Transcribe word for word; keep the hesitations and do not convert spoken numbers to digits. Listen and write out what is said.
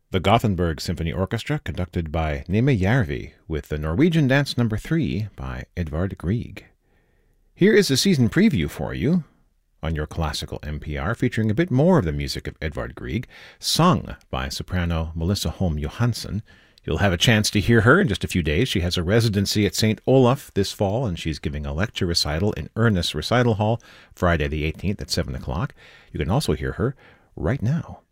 The Gothenburg Symphony Orchestra, conducted by Neme Järvi, with the Norwegian Dance Number three by Edvard Grieg. Here is a season preview for you on your classical N P R, featuring a bit more of the music of Edvard Grieg, sung by soprano Melissa Holm Johansson. You'll have a chance to hear her in just a few days. She has a residency at Saint Olaf this fall, and she's giving a lecture recital in Ernest Recital Hall Friday the eighteenth at seven o'clock. You can also hear her right now.